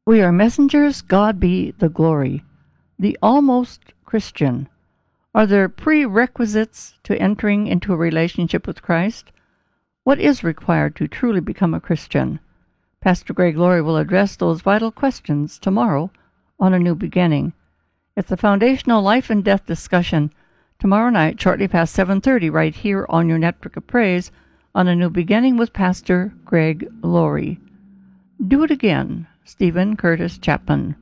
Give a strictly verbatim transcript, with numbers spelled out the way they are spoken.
We are messengers, God be the glory. The almost Christian. Are there prerequisites to entering into a relationship with Christ? What is required to truly become a Christian? Pastor Greg Laurie will address those vital questions tomorrow on A New Beginning. It's a foundational life and death discussion tomorrow night, shortly past seven thirty, right here on your Network of Praise on A New Beginning with Pastor Greg Laurie. Do it again. Stephen Curtis Chapman.